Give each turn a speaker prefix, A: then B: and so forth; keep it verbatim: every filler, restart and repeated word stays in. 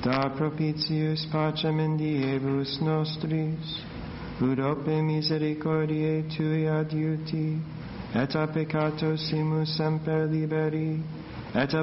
A: Da propitius pacem in diebus nostris, ut ope misericordiae Tui adiuti, et a peccato simus semper liberi, et a